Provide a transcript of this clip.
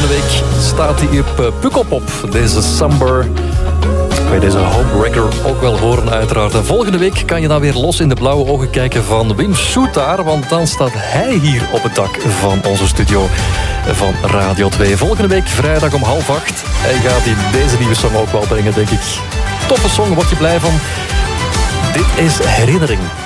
Volgende week staat hij op Pukkelpop. Deze Somber. Kan je deze homewrecker ook wel horen uiteraard. En volgende week kan je dan weer los in de blauwe ogen kijken van Wim Soetaar. Want dan staat hij hier op het dak van onze studio van Radio 2. Volgende week vrijdag om 7:30. En gaat hij deze nieuwe song ook wel brengen, denk ik. Toffe song, word je blij van. Dit is Herinnering.